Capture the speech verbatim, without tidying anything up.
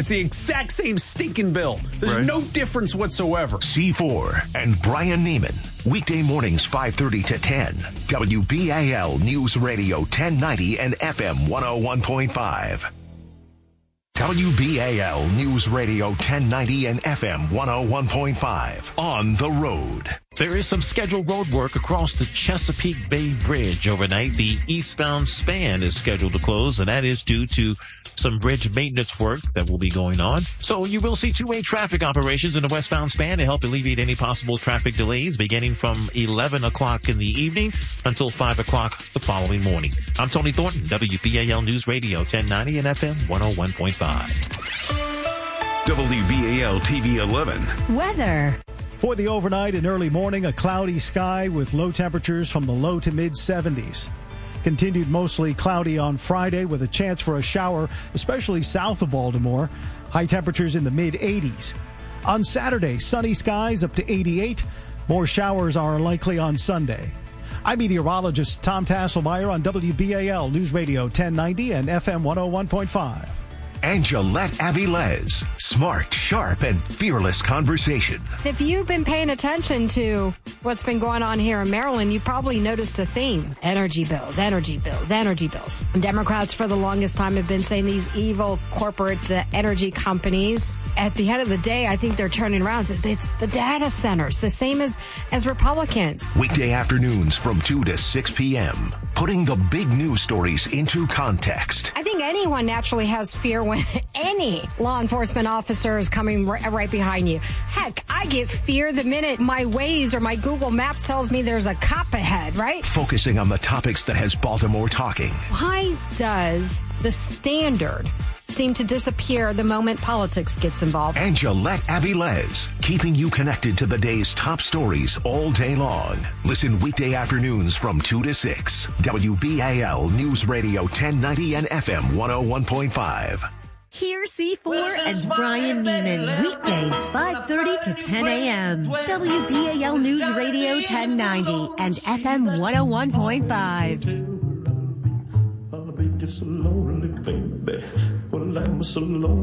It's the exact same stinking bill. There's Right. no difference whatsoever. C four and Brian Neiman. Weekday mornings five thirty to ten. W B A L News Radio ten ninety and F M one oh one point five. W B A L News Radio ten ninety and F M one oh one point five. On the road. There is some scheduled road work across the Chesapeake Bay Bridge overnight. The eastbound span is scheduled to close, and that is due to some bridge maintenance work that will be going on. So you will see two-way traffic operations in the westbound span to help alleviate any possible traffic delays beginning from eleven o'clock in the evening until five o'clock the following morning. I'm Tony Thornton, W B A L News Radio ten ninety and F M one oh one point five. W B A L T V eleven. Weather. For the overnight and early morning, a cloudy sky with low temperatures from the low to mid seventies. Continued mostly cloudy on Friday with a chance for a shower, especially south of Baltimore. High temperatures in the mid eighties. On Saturday, sunny skies up to eighty-eight. More showers are likely on Sunday. I'm meteorologist Tom Tasselmeyer on W B A L News Radio ten ninety and F M one oh one point five. Angelette Avilés. Smart, sharp, and fearless conversation. If you've been paying attention to what's been going on here in Maryland, you probably noticed a theme. Energy bills, energy bills, energy bills. Democrats for the longest time have been saying these evil corporate uh, energy companies. At the end of the day, I think they're turning around. It's, it's the data centers, the same as, as Republicans. Weekday afternoons from two to six p.m. Putting the big news stories into context. I think anyone naturally has fear when any law enforcement officer is coming r- right behind you. Heck, I get fear the minute my Waze or my Google Maps tells me there's a cop ahead, right? Focusing on the topics that has Baltimore talking. Why does the standard seem to disappear the moment politics gets involved? Angelette Avilés, keeping you connected to the day's top stories all day long. Listen weekday afternoons from two to six. W B A L News Radio ten ninety and F M one oh one point five. Hear C four and Brian Neiman weekdays five thirty to ten a.m. W B A L News Radio ten ninety and F M one oh one point five. I'll be just so lonely, baby. Well, I'm so lonely.